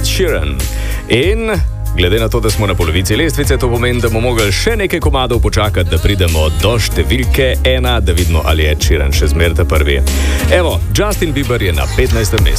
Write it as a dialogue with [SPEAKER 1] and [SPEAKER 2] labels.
[SPEAKER 1] Ed Sheeran. In glede na to, da smo na polovici lestvice, to pomeni, da bomo mogli še nekaj komadov počakati, da pridemo do številke 1, da vidimo, ali je Ed Sheeran še zmeraj ta prvi. Evo, Justin Bieber je na 15. mestu.